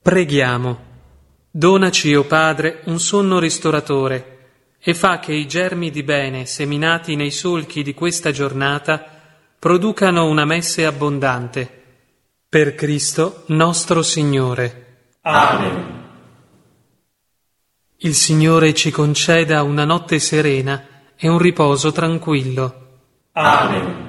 Preghiamo. Donaci, o Padre, un sonno ristoratore e fa che i germi di bene seminati nei solchi di questa giornata producano una messe abbondante. Per Cristo nostro Signore. Amen. Il Signore ci conceda una notte serena e un riposo tranquillo. Amen.